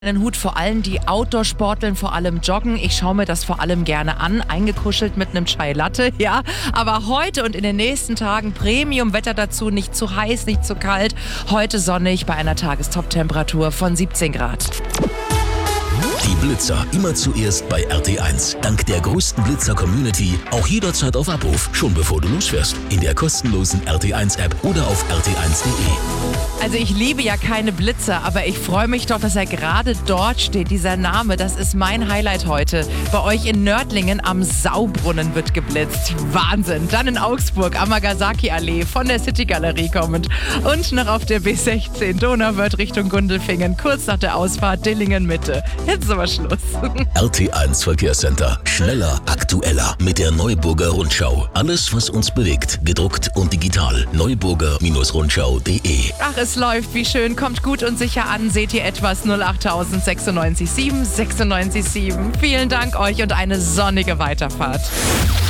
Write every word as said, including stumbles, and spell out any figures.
Einen Hut vor allem, die Outdoor-Sporteln vor allem joggen. Ich schaue mir das vor allem gerne an, eingekuschelt mit einem Chai Latte, ja. Aber heute und in den nächsten Tagen Premium-Wetter dazu, nicht zu heiß, nicht zu kalt. Heute sonnig bei einer Tagestop-Temperatur von siebzehn Grad. Die Blitzer immer zuerst bei R T eins. Dank der größten Blitzer-Community auch jederzeit auf Abruf, schon bevor du losfährst. In der kostenlosen R T eins App oder auf R T eins Punkt de. Also ich liebe ja keine Blitzer, aber ich freue mich doch, dass er gerade dort steht. Dieser Name, das ist mein Highlight heute. Bei euch in Nördlingen am Saubrunnen wird geblitzt. Wahnsinn. Dann in Augsburg am Nagasaki-Allee von der City-Galerie kommend. Und noch auf der B sechzehn Donauwörth Richtung Gundelfingen, kurz nach der Ausfahrt Dillingen-Mitte. Jetzt ist aber Schluss. R T eins Verkehrscenter. Schneller, aktueller mit der Neuburger Rundschau. Alles, was uns bewegt, gedruckt und digital. Neuburger Rundschau Punkt de. Ach, es läuft, wie schön. Kommt gut und sicher an. Seht ihr etwas? null acht sechsundneunzig sieben sechsundneunzig sieben. Vielen Dank euch und eine sonnige Weiterfahrt.